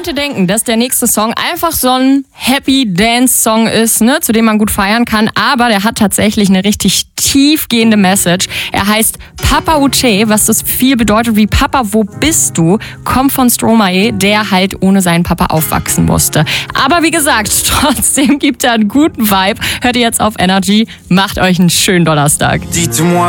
könnte denken, dass der nächste Song einfach so ein Happy Dance Song ist, ne, zu dem man gut feiern kann, aber der hat tatsächlich eine richtig tiefgehende Message. Er heißt Papa Uche, was das viel bedeutet wie Papa, wo bist du? Kommt von Stromae, der halt ohne seinen Papa aufwachsen musste. Aber wie gesagt, trotzdem gibt er einen guten Vibe. Hört ihr jetzt auf Energy, macht euch einen schönen Donnerstag.